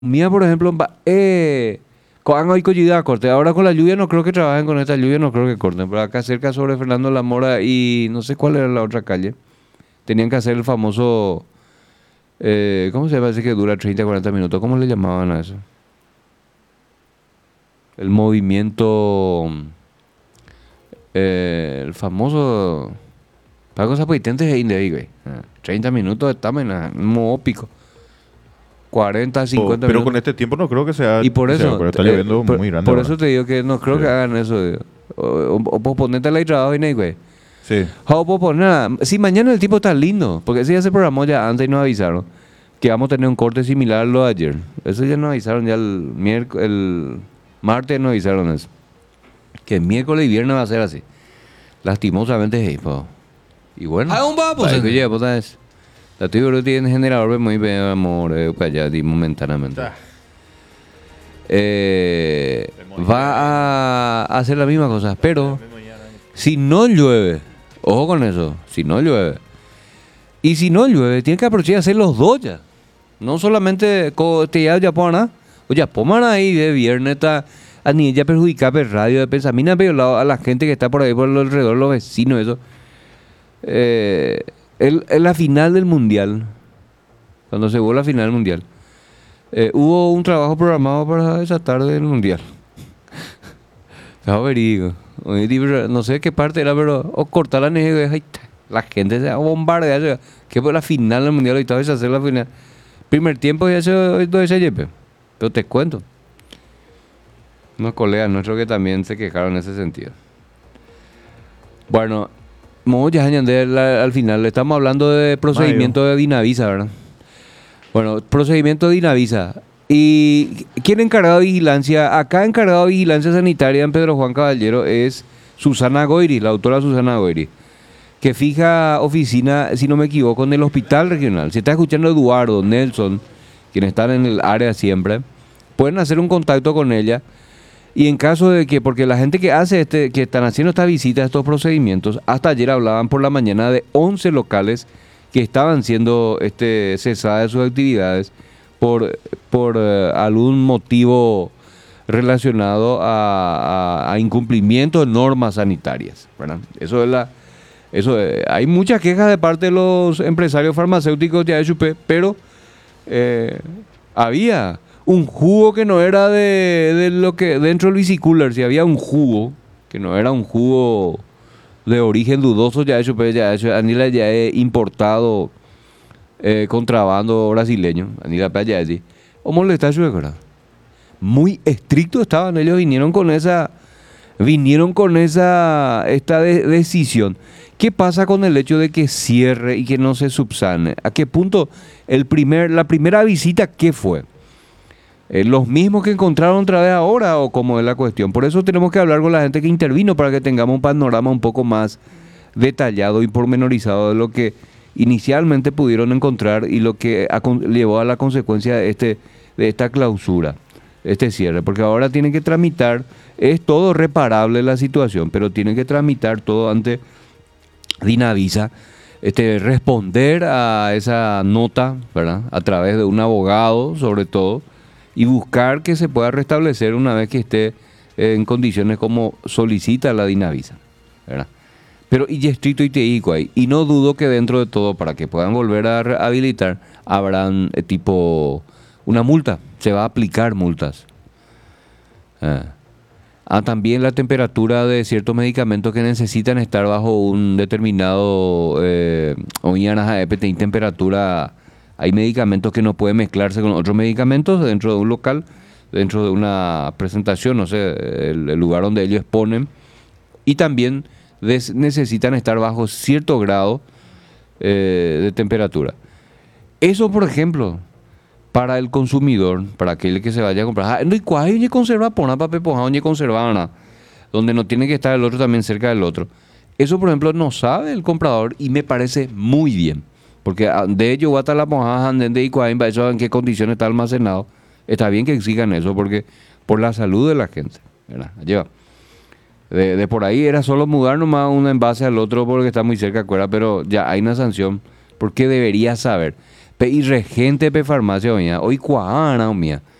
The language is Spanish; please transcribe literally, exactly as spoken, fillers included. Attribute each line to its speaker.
Speaker 1: Mía, por ejemplo, va- eh, con hoy collida corte. Ahora con la lluvia no creo que trabajen con esta lluvia, no creo que corten. Pero acá cerca sobre Fernando La Mora y no sé cuál era la otra calle. Tenían que hacer el famoso, eh, ¿cómo se llama ese que dura treinta cuarenta minutos? ¿Cómo le llamaban a eso? El movimiento, eh, el famoso, para cosas potentes de India, güey. Ah, treinta minutos estamos en un modo pico. cuarenta,
Speaker 2: O-
Speaker 1: cincuenta
Speaker 2: pero con
Speaker 1: minutos.
Speaker 2: este tiempo no creo que sea,
Speaker 1: Y por
Speaker 2: o sea,
Speaker 1: eso,
Speaker 2: porque está
Speaker 1: eh,
Speaker 2: lloviendo
Speaker 1: por,
Speaker 2: muy grande
Speaker 1: por
Speaker 2: ahora.
Speaker 1: eso te digo que no creo
Speaker 2: Sí.
Speaker 1: que hagan eso. digo. O, o, o posponete la trabajo y no hay, güey.
Speaker 2: Sí.
Speaker 1: O posponer nada. Si mañana el tipo está lindo, porque ese ya se programó ya antes y nos avisaron que vamos a tener un corte similar a lo de ayer. Eso ya nos avisaron ya el miércoles, el martes nos avisaron eso. Que miércoles y viernes va a ser así. Lastimosamente, hey, po. Y bueno.
Speaker 3: Ah, un vapo,
Speaker 1: ahí
Speaker 3: sí.
Speaker 1: que ya, pues, es. La tuya que tiene generador muy bien, amor, eh, para allá, momentáneamente. Eh, va a hacer la misma cosa, pero si no llueve, ojo con eso, si no llueve, y si no llueve, tiene que aprovechar y hacer los dos ya, no solamente con este ya ya pona, oye, pongan ahí de viernes está a ni ella perjudicar el radio de pensamiento pero a la gente que está por ahí por alrededor, los vecinos, eso. Eh, el- en la final del mundial, cuando se jugó la final del mundial. Eh, hubo un trabajo programado para esa tarde del mundial. Estaba verídico. Oye, di, pero no sé qué parte era, pero o cortar la nieve, ay, ta, la gente se va a bombardear. ya, Que fue la final del mundial, ahorita vais a hacer la final. Primer tiempo ya se todo ese yepe. Pero te cuento. Unos colegas nuestros que también se quejaron en ese sentido. Bueno, vamos ya a añadir la- al final. Estamos hablando de procedimiento de Dinavisa, ¿verdad? Bueno, procedimiento de Dinavisa. ¿Y quién encargado de vigilancia? Acá encargado de vigilancia sanitaria en Pedro Juan Caballero es Susana Goiri, la autora Susana Goiri, que fija oficina, si no me equivoco, en el hospital regional. Si está escuchando Eduardo, Nelson, quienes están en el área siempre, pueden hacer un contacto con ella. Y en caso de que, porque la gente que hace este, que están haciendo esta visita, estos procedimientos, hasta ayer hablaban por la mañana de once locales que estaban siendo este, cesadas de sus actividades por, por eh, algún motivo relacionado a, a- a incumplimiento de normas sanitarias, ¿verdad? Eso es la, eso eh, hay muchas quejas de parte de los empresarios farmacéuticos de A H U P, pero eh, había un jugo que no era de, de lo que dentro del bicicooler, si había un jugo que no era un jugo de origen dudoso, ya hecho, pues ya hecho, Anila ya he importado eh, contrabando brasileño, Anila para allá allí. O molestar su verdad. Muy estrictos estaban ellos, vinieron con esa, vinieron con esa, esta de- decisión. ¿Qué pasa con el hecho de que cierre y que no se subsane? ¿A qué punto el primer, la primera visita qué fue? Eh, ¿Los mismos que encontraron otra vez ahora o cómo es la cuestión? Por eso tenemos que hablar con la gente que intervino para que tengamos un panorama un poco más detallado y pormenorizado de lo que inicialmente pudieron encontrar y lo que acon- llevó a la consecuencia de, este, de esta clausura, este cierre. Porque ahora tienen que tramitar, es todo reparable la situación, pero tienen que tramitar todo ante Dinavisa, este, responder a esa nota, ¿verdad? A través de un abogado, sobre todo, y buscar que se pueda restablecer una vez que esté eh, en condiciones como solicita la Dinavisa, ¿verdad? Pero y estricto y te digo ahí, y no dudo que dentro de todo, para que puedan volver a rehabilitar, habrán eh, tipo una multa, se va a aplicar multas. Ah. Ah, también la temperatura de ciertos medicamentos que necesitan estar bajo un determinado, eh, o I P T I temperatura. Hay medicamentos que no pueden mezclarse con otros medicamentos dentro de un local, dentro de una presentación, no sé, el, el lugar donde ellos ponen. Y también des- necesitan estar bajo cierto grado eh, de temperatura. Eso, por ejemplo, para el consumidor, para aquel que se vaya a comprar. Ah, no hay cuál ni conserva pona para pepoja, ni conserva nada, donde no tiene que estar el otro también cerca del otro. Eso, por ejemplo, no sabe el comprador y me parece muy bien. Porque ah, de ello va a estar la mojada de Icuain, eso en qué condiciones está almacenado. Está bien que exijan eso porque por la salud de la gente, ¿verdad? Lleva. De, de por ahí era solo mudar nomás un envase al otro porque está muy cerca, acuerda, pero ya hay una sanción porque debería saber. Pe y regente pe farmacia, oña. Hoy cuahana, mía.